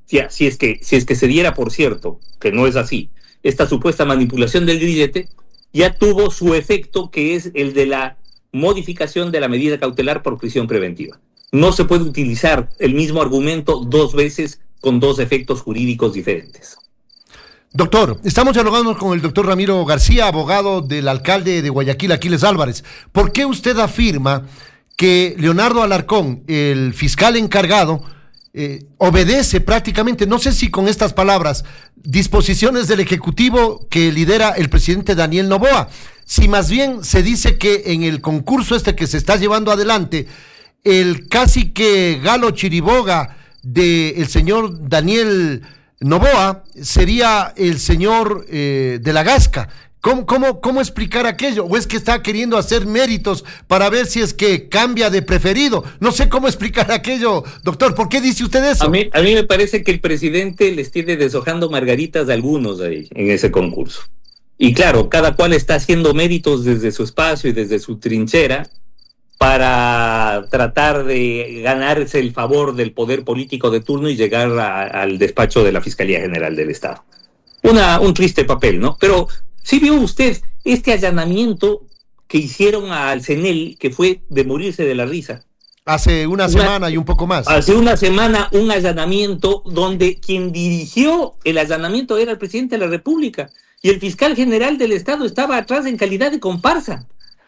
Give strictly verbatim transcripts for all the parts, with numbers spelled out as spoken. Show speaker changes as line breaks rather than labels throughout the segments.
si, si, es que, si es que se diera por cierto, que no es así, esta supuesta manipulación del grillete, ya tuvo su efecto, que es el de la modificación de la medida cautelar por prisión preventiva. No se puede utilizar el mismo argumento dos veces con dos efectos jurídicos diferentes.
Doctor, estamos dialogando con el doctor Ramiro García, abogado del alcalde de Guayaquil, Aquiles Álvarez. ¿Por qué usted afirma que Leonardo Alarcón, el fiscal encargado, eh, obedece prácticamente, no sé si con estas palabras, disposiciones del Ejecutivo que lidera el presidente Daniel Noboa? Si más bien se dice que en el concurso este que se está llevando adelante, el casi que galo chiriboga del señor Daniel Noboa sería el señor eh, de la Gasca. ¿Cómo, cómo, ¿Cómo explicar aquello? ¿O es que está queriendo hacer méritos para ver si es que cambia de preferido? No sé cómo explicar aquello, doctor. ¿Por qué dice usted eso?
A mí, a mí me parece que el presidente les tiene deshojando margaritas a algunos ahí, en ese concurso. Y claro, cada cual está haciendo méritos desde su espacio y desde su trinchera para tratar de ganarse el favor del poder político de turno y llegar a, al despacho de la Fiscalía General del Estado. Una, un triste papel, ¿no? Pero ¿sí vio usted este allanamiento que hicieron al CENEL, que fue de morirse de la risa?
Hace una, una semana y un poco más.
Hace una semana un allanamiento donde quien dirigió el allanamiento era el presidente de la República y el fiscal general del Estado estaba atrás en calidad de comparsa.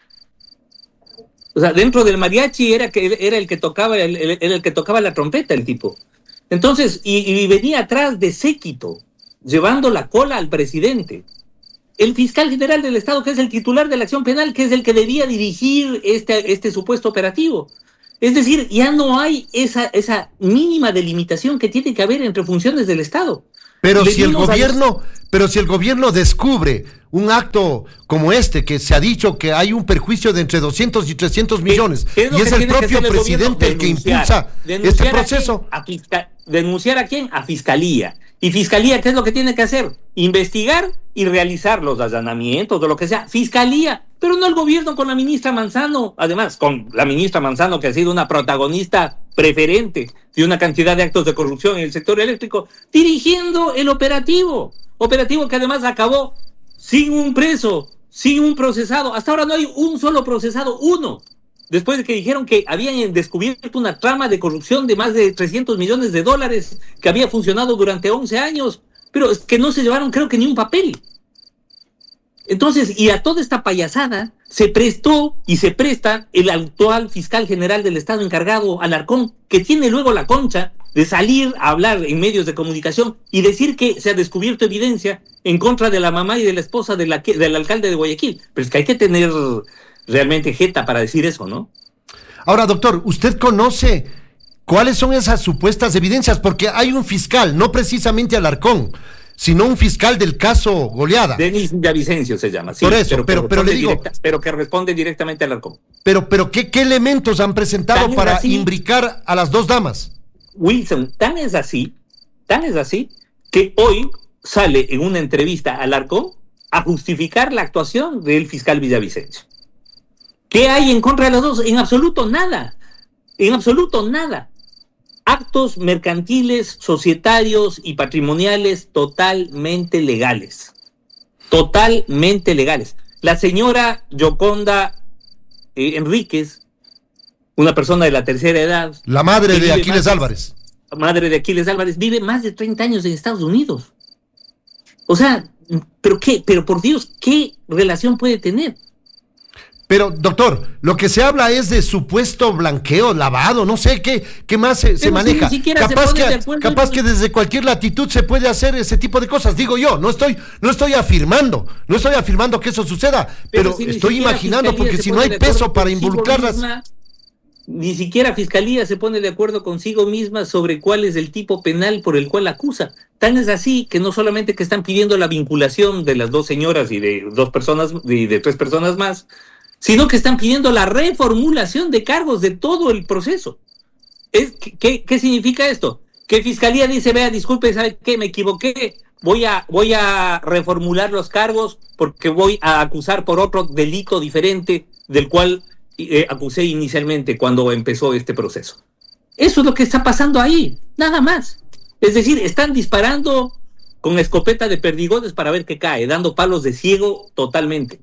O sea, dentro del mariachi era que era el que tocaba el, el, era el que tocaba la trompeta, el tipo. Entonces, y, y venía atrás de séquito, llevando la cola al presidente. El fiscal general del Estado, que es el titular de la acción penal, que es el que debía dirigir este, este supuesto operativo. Es decir, ya no hay esa, esa mínima delimitación que tiene que haber entre funciones del Estado.
Pero si el gobierno, los... pero si el gobierno descubre un acto como este, que se ha dicho que hay un perjuicio de entre doscientos y trescientos millones,
¿Qué es
y es el propio
el
presidente el que impulsa este proceso.
¿A, quién? a, fisca... ¿Denunciar a quién? A Fiscalía. ¿Y Fiscalía qué es lo que tiene que hacer? Investigar y realizar los allanamientos o lo que sea. Fiscalía, pero no el gobierno con la ministra Manzano. Además, con la ministra Manzano, que ha sido una protagonista preferente de una cantidad de actos de corrupción en el sector eléctrico, dirigiendo el operativo. Operativo que además acabó sin un preso, sin un procesado. Hasta ahora no hay un solo procesado, uno. Después de que dijeron que habían descubierto una trama de corrupción de más de trescientos millones de dólares que había funcionado durante once años, pero es que no se llevaron, creo que ni un papel. Entonces, y a toda esta payasada se prestó y se presta el actual fiscal general del Estado encargado, Alarcón, que tiene luego la concha de salir a hablar en medios de comunicación y decir que se ha descubierto evidencia en contra de la mamá y de la esposa de la, del alcalde de Guayaquil. Pero es que hay que tener realmente jeta para decir eso, ¿no?
Ahora, doctor, ¿usted conoce cuáles son esas supuestas evidencias? Porque hay un fiscal, no precisamente Alarcón, sino un fiscal del caso Goleada.
Denis Villavicencio se llama, sí.
Por eso, pero, pero, pero le digo...
Directa, pero que responde directamente a Alarcón.
Pero, pero ¿qué, qué elementos han presentado para así, imbricar a las dos damas?
Wilson, tan es así, tan es así, que hoy sale en una entrevista a Alarcón a justificar la actuación del fiscal Villavicencio. ¿Qué hay en contra de los dos? En absoluto nada. En absoluto nada. Actos mercantiles, societarios y patrimoniales totalmente legales. Totalmente legales. La señora Yoconda eh, Enríquez, una persona de la tercera edad.
La madre de Aquiles Álvarez.
Madre de Aquiles Álvarez, vive más de treinta años en Estados Unidos. O sea, ¿pero qué? Pero por Dios, ¿qué relación puede tener?
Pero, doctor, lo que se habla es de supuesto blanqueo, lavado, no sé qué, qué más se, se maneja.
Si
capaz
se
que, capaz que desde cualquier latitud se puede hacer ese tipo de cosas, digo yo, no estoy, no estoy afirmando, no estoy afirmando que eso suceda, pero, pero si estoy imaginando, porque si no hay peso para involucrarlas.
Misma, ni siquiera Fiscalía se pone de acuerdo consigo misma sobre cuál es el tipo penal por el cual acusa. Tan es así que no solamente que están pidiendo la vinculación de las dos señoras y de dos personas, y de tres personas más, sino que están pidiendo la reformulación de cargos de todo el proceso. Es, ¿qué, qué significa esto? Que Fiscalía dice, vea, disculpe, ¿sabe qué? Me equivoqué, voy a, voy a reformular los cargos porque voy a acusar por otro delito diferente del cual eh, acusé inicialmente cuando empezó este proceso. Eso es lo que está pasando ahí, nada más. Es decir, están disparando con escopeta de perdigones para ver qué cae, dando palos de ciego totalmente.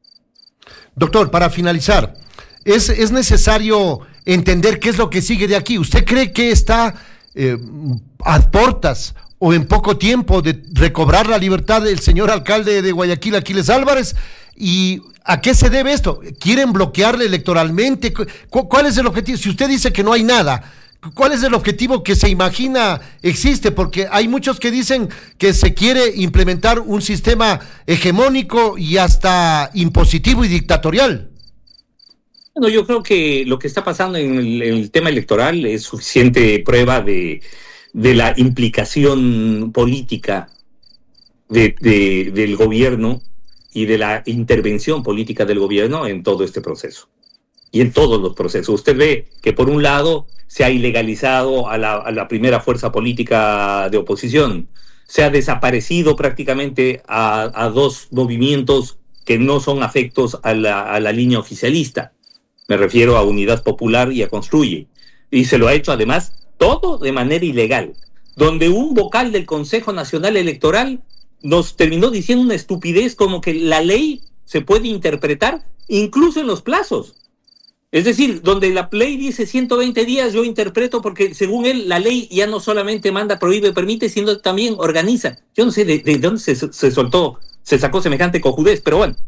Doctor, para finalizar, es, es necesario entender qué es lo que sigue de aquí. ¿Usted cree que está eh, a portas o en poco tiempo de recobrar la libertad del señor alcalde de Guayaquil, Aquiles Álvarez? ¿Y a qué se debe esto? ¿Quieren bloquearle electoralmente? ¿Cuál es el objetivo? Si usted dice que no hay nada, ¿cuál es el objetivo que se imagina existe? Porque hay muchos que dicen que se quiere implementar un sistema hegemónico y hasta impositivo y dictatorial.
Bueno, yo creo que lo que está pasando en el, en el tema electoral es suficiente prueba de, de la implicación política de, de, del gobierno y de la intervención política del gobierno en todo este proceso y en todos los procesos. Usted ve que por un lado se ha ilegalizado a la, a la primera fuerza política de oposición, se ha desaparecido prácticamente a, a dos movimientos que no son afectos a la, a la línea oficialista. Me refiero a Unidad Popular y a Construye. Y se lo ha hecho además todo de manera ilegal, donde un vocal del Consejo Nacional Electoral nos terminó diciendo una estupidez como que la ley se puede interpretar incluso en los plazos. Es decir, donde la ley dice ciento veinte días, yo interpreto porque según él la ley ya no solamente manda, prohíbe, permite, sino también organiza. Yo no sé de, de dónde se, se soltó, se sacó semejante cojudez, pero bueno,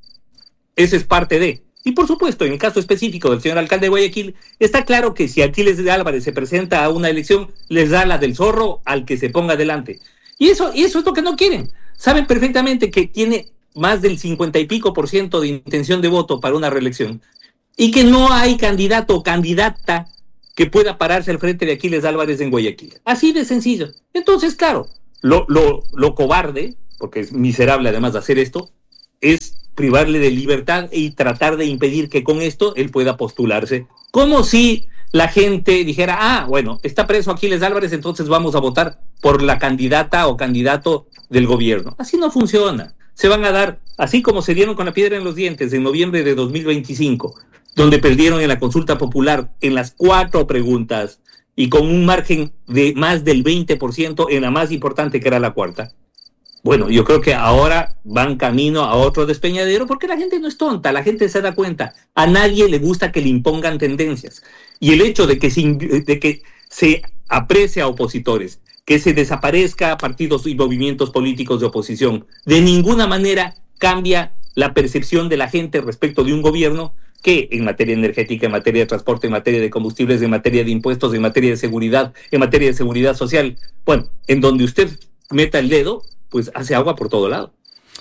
esa es parte de... Y por supuesto, en el caso específico del señor alcalde de Guayaquil, está claro que si Aquiles Álvarez se presenta a una elección, les da la del zorro al que se ponga delante. Y eso, y eso es lo que no quieren. Saben perfectamente que tiene más del cincuenta y pico por ciento de intención de voto para una reelección y que no hay candidato o candidata que pueda pararse al frente de Aquiles Álvarez en Guayaquil. Así de sencillo. Entonces, claro, lo, lo, lo cobarde, porque es miserable además de hacer esto, es privarle de libertad y tratar de impedir que con esto él pueda postularse. Como si la gente dijera, ah, bueno, está preso Aquiles Álvarez, entonces vamos a votar por la candidata o candidato del gobierno. Así no funciona. Se van a dar, así como se dieron con la piedra en los dientes en noviembre de dos mil veinticinco, donde perdieron en la consulta popular en las cuatro preguntas y con un margen de más del veinte por ciento en la más importante, que era la cuarta. Bueno, yo creo que ahora van camino a otro despeñadero porque la gente no es tonta, la gente se da cuenta. A nadie le gusta que le impongan tendencias. Y el hecho de que se, de que se aprecie a opositores, que se desaparezca a partidos y movimientos políticos de oposición, de ninguna manera cambia la percepción de la gente respecto de un gobierno que en materia energética, en materia de transporte, en materia de combustibles, en materia de impuestos, en materia de seguridad, en materia de seguridad social, bueno, en donde usted meta el dedo, pues hace agua por todo lado.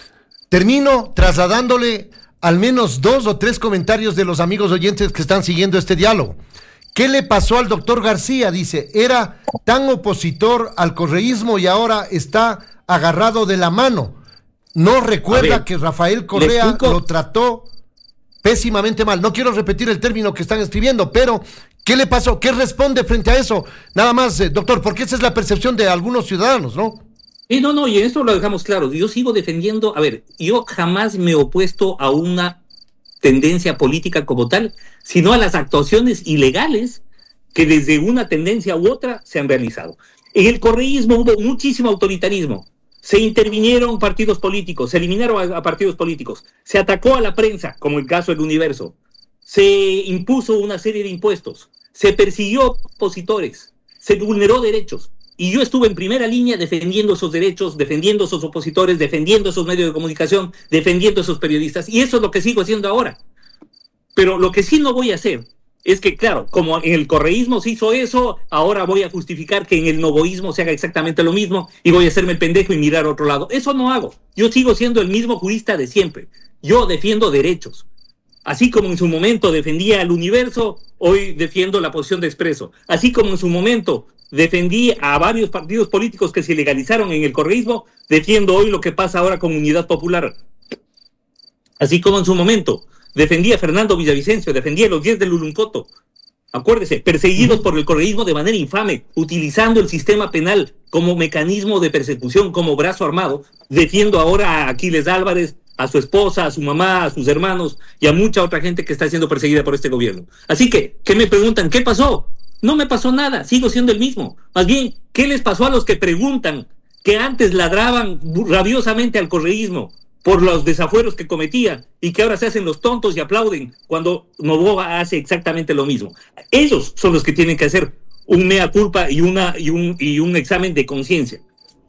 Termino trasladándole al menos dos o tres comentarios de los amigos oyentes que están siguiendo este diálogo. ¿Qué le pasó al doctor García? Dice, era tan opositor al correísmo y ahora está agarrado de la mano. No recuerda ver, que Rafael Correa lo trató pésimamente mal. No quiero repetir el término que están escribiendo, pero ¿qué le pasó? ¿Qué responde frente a eso? Nada más, eh, doctor, porque esa es la percepción de algunos ciudadanos, ¿no?
Sí, no, no, y esto lo dejamos claro. Yo sigo defendiendo, a ver, yo jamás me he opuesto a una tendencia política como tal, sino a las actuaciones ilegales que desde una tendencia u otra se han realizado. En el correísmo hubo muchísimo autoritarismo. Se intervinieron partidos políticos, se eliminaron a, a partidos políticos, se atacó a la prensa, como el caso del Universo, se impuso una serie de impuestos, se persiguió opositores, se vulneró derechos. Y yo estuve en primera línea defendiendo esos derechos, defendiendo esos opositores, defendiendo esos medios de comunicación, defendiendo esos periodistas. Y eso es lo que sigo haciendo ahora. Pero lo que sí no voy a hacer es que, claro, como en el correísmo se hizo eso, ahora voy a justificar que en el novoísmo se haga exactamente lo mismo y voy a hacerme el pendejo y mirar a otro lado. Eso no hago. Yo sigo siendo el mismo jurista de siempre. Yo defiendo derechos. Así como en su momento defendía al Universo, hoy defiendo la posición de Expreso. Así como en su momento defendí a varios partidos políticos que se legalizaron en el correísmo, defiendo hoy lo que pasa ahora con Unidad Popular. Así como en su momento defendí a Fernando Villavicencio, defendí a los diez del Luluncoto. Acuérdese, perseguidos por el correísmo de manera infame, utilizando el sistema penal como mecanismo de persecución, como brazo armado, defiendo ahora a Aquiles Álvarez, a su esposa, a su mamá, a sus hermanos y a mucha otra gente que está siendo perseguida por este gobierno. Así que, ¿qué me preguntan? ¿Qué pasó? No me pasó nada, sigo siendo el mismo. Más bien, ¿qué les pasó a los que preguntan, que antes ladraban rabiosamente al correísmo por los desafueros que cometía y que ahora se hacen los tontos y aplauden cuando Noboa hace exactamente lo mismo? Ellos son los que tienen que hacer un mea culpa y, una, y, un, y un examen de conciencia.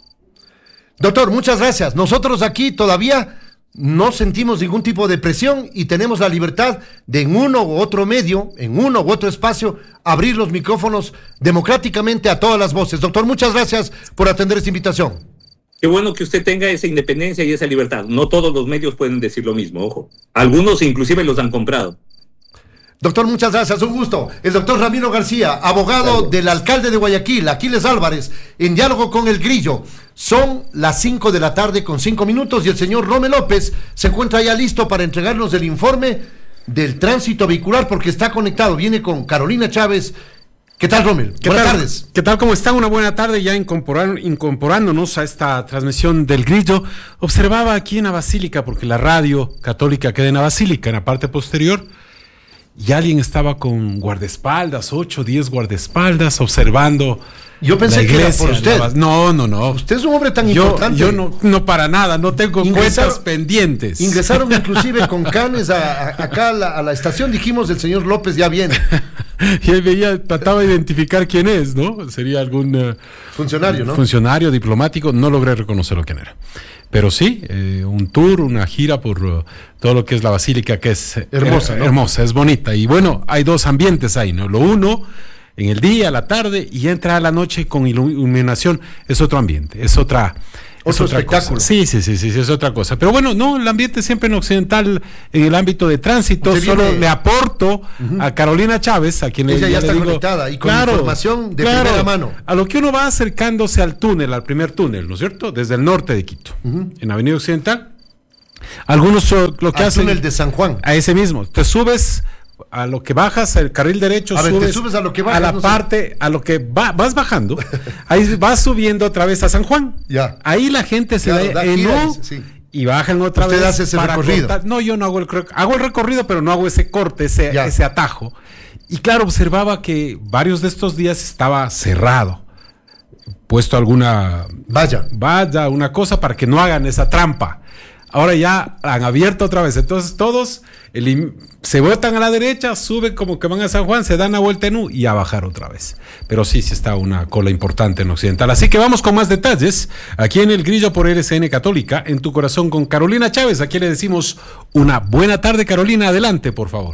Doctor, muchas gracias. Nosotros aquí todavía no sentimos ningún tipo de presión y tenemos la libertad de en uno u otro medio, en uno u otro espacio, abrir los micrófonos democráticamente a todas las voces. Doctor, muchas gracias por atender esta invitación.
Qué bueno que usted tenga esa independencia y esa libertad. No todos los medios pueden decir lo mismo, ojo. Algunos inclusive los han comprado.
Doctor, muchas gracias, un gusto. El doctor Ramiro García, abogado Gracias. del alcalde de Guayaquil, Aquiles Álvarez, en diálogo con El Grillo. Son las cinco de la tarde con cinco minutos y el señor Rome López se encuentra ya listo para entregarnos el informe del tránsito vehicular porque está conectado, viene con Carolina Chávez. ¿Qué tal, Rommel? Buenas
tal?
tardes.
¿Qué tal? ¿Cómo están? Una buena tarde ya incorporar, incorporándonos a esta transmisión del Grillo. Observaba aquí en la Basílica, porque la radio católica queda en la Basílica, en la parte posterior, y alguien estaba con guardaespaldas, ocho, diez guardaespaldas, observando.
Yo pensé que era por usted.
La... No, no, no.
Usted es un hombre tan
yo,
importante.
Yo no, no para nada, no tengo
ingresaron,
cuentas pendientes.
Ingresaron inclusive con canes a, a, acá a la, a la estación, dijimos, el señor López ya viene.
Y ahí veía, trataba de identificar quién es, ¿no? Sería algún... Uh,
funcionario, ¿no?
Funcionario, diplomático, no logré reconocerlo quién era. Pero sí, eh, un tour, una gira por uh, todo lo que es la Basílica, que es
hermosa,
her-
¿no?
hermosa, es bonita. Y bueno, hay dos ambientes ahí, ¿no? Lo uno, en el día, a la tarde, y entra a la noche con iluminación, es otro ambiente, es otra...
Otro
es otra
espectáculo.
Cosa. Sí, sí, sí, sí, sí, es otra cosa. Pero bueno, no, el ambiente siempre en Occidental, en el ámbito de tránsito,
Usted
solo
viene...
le aporto uh-huh. a Carolina Chávez, a quien
ella
le,
ya, ya está
le digo,
conectada y con
claro,
información de
claro,
primera mano.
A lo que uno va acercándose al túnel, al primer túnel, ¿no es cierto? Desde el norte de Quito, uh-huh. en Avenida Occidental. Algunos lo que
al
hacen...
túnel de San Juan.
A ese mismo. Te subes... A lo que bajas, el carril derecho,
a ver,
subes,
te subes a lo que bajas,
a la
no
parte,
sé.
a lo que va, vas bajando, ahí vas subiendo otra vez a San Juan.
Ya.
Ahí la gente se
claro,
da,
da
eh,
gira,
no,
sí.
y bajan otra
Usted
vez.
hace ese
para
recorrido.
Cortar. No, yo no hago el hago el recorrido, pero no hago ese corte, ese, ese atajo. Y claro, observaba que varios de estos días estaba cerrado, puesto alguna
valla,
valla, una cosa para que no hagan esa trampa. Ahora ya han abierto otra vez, entonces todos el, se botan a la derecha, suben como que van a San Juan, se dan la vuelta en U y a bajar otra vez. Pero sí, sí está una cola importante en Occidental. Así que vamos con más detalles aquí en El Grillo por R C N Católica, en tu corazón con Carolina Chávez. Aquí le decimos una buena tarde, Carolina, adelante, por favor.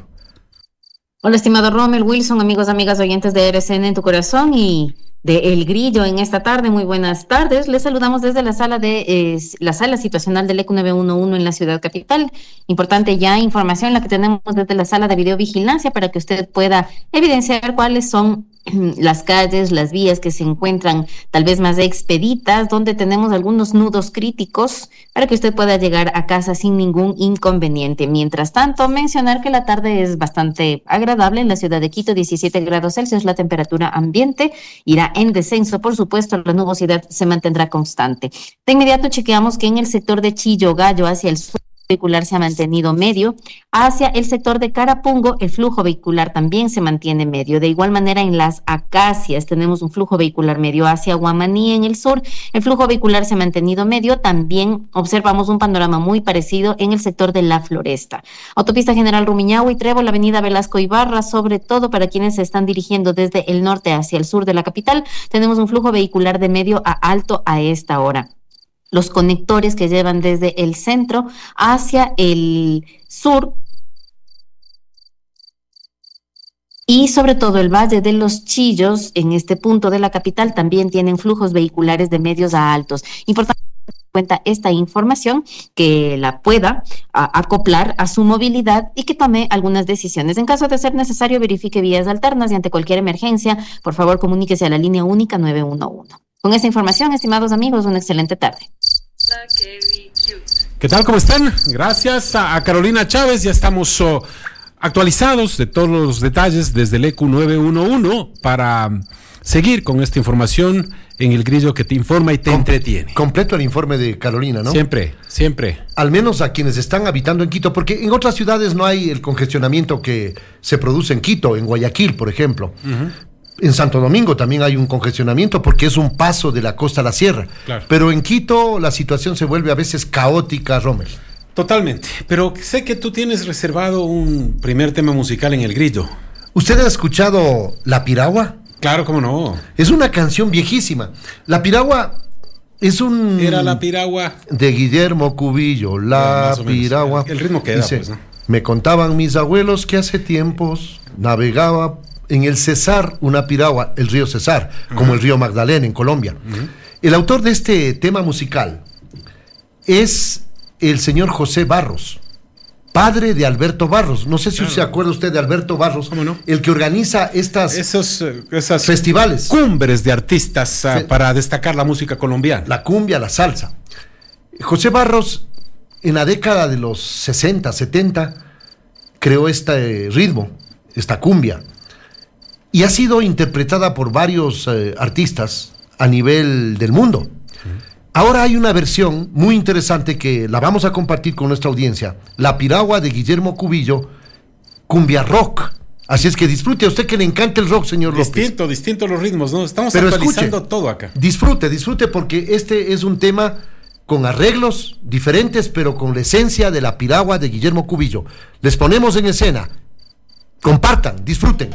Hola, estimado Rommel, Wilson, amigos, amigas, oyentes de R C N en tu corazón y de El Grillo en esta tarde. Muy buenas tardes. Les saludamos desde la sala de eh, la sala situacional del E C U nueve uno uno en la ciudad capital. Importante ya información la que tenemos desde la sala de videovigilancia para que usted pueda evidenciar cuáles son las calles, las vías que se encuentran tal vez más expeditas, donde tenemos algunos nudos críticos para que usted pueda llegar a casa sin ningún inconveniente. Mientras tanto, mencionar que la tarde es bastante agradable en la ciudad de Quito, diecisiete grados Celsius, la temperatura ambiente irá en descenso, por supuesto, la nubosidad se mantendrá constante. De inmediato chequeamos que en el sector de Chillogallo hacia el sur, vehicular se ha mantenido medio. Hacia el sector de Carapungo, el flujo vehicular también se mantiene medio. De igual manera, en las Acacias tenemos un flujo vehicular medio. Hacia Guamaní, en el sur, el flujo vehicular se ha mantenido medio. También observamos un panorama muy parecido en el sector de La Floresta. Autopista General Rumiñahui y Trébol, Avenida Velasco Ibarra, sobre todo para quienes se están dirigiendo desde el norte hacia el sur de la capital, tenemos un flujo vehicular de medio a alto a esta hora. Los conectores que llevan desde el centro hacia el sur y sobre todo el Valle de los Chillos, en este punto de la capital, también tienen flujos vehiculares de medios a altos. Importante tener en cuenta esta información, que la pueda a, acoplar a su movilidad y que tome algunas decisiones. En caso de ser necesario, verifique vías alternas y ante cualquier emergencia, por favor, comuníquese a la línea única nueve uno uno. Con esta información, estimados amigos, una excelente tarde.
¿Qué tal? ¿Cómo están? Gracias a, a Carolina Chávez. Ya estamos oh, actualizados de todos los detalles desde el E C U nueve uno uno para seguir con esta información en El Grillo que te informa y te Com- entretiene.
Completo el informe de Carolina, ¿no?
Siempre, siempre.
Al menos a quienes están habitando en Quito, porque en otras ciudades no hay el congestionamiento que se produce en Quito, en Guayaquil, por ejemplo. Uh-huh. En Santo Domingo también hay un congestionamiento porque es un paso de la costa a la sierra.
Claro.
Pero en Quito la situación se vuelve a veces caótica, Rommel.
Totalmente. Pero sé que tú tienes reservado un primer tema musical en El Grillo.
¿Usted ha escuchado La Piragua?
Claro, cómo no.
Es una canción viejísima. La Piragua es un...
Era La Piragua.
De Guillermo Cubillo, La
Más o menos.
Piragua.
El, el ritmo queda,
Dice,
pues, ¿no?
Me contaban mis abuelos que hace tiempos navegaba en el Cesar una piragua, el río Cesar, uh-huh. como el río Magdalena en Colombia. Uh-huh. El autor de este tema musical es el señor José Barros, padre de Alberto Barros. No sé si claro. se acuerda usted de Alberto Barros,
¿cómo no?
El que organiza estas
Esos, esas
festivales.
Cumbres de artistas uh, Fe- para destacar la música colombiana.
La cumbia, la salsa. José Barros, en la década de los sesenta, setenta, creó este ritmo, esta cumbia, y ha sido interpretada por varios eh, artistas a nivel del mundo. Uh-huh. Ahora hay una versión muy interesante que la vamos a compartir con nuestra audiencia, La Piragua de Guillermo Cubillo, cumbia rock. Así es que disfrute, a usted que le encanta el rock, señor López.
Distinto, distinto los ritmos, ¿no? Estamos
Pero
actualizando
escuche,
todo acá.
Disfrute, disfrute, porque este es un tema con arreglos diferentes, pero con la esencia de La Piragua de Guillermo Cubillo. Les ponemos en escena. Compartan, disfruten.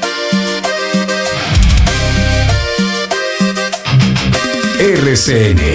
R C N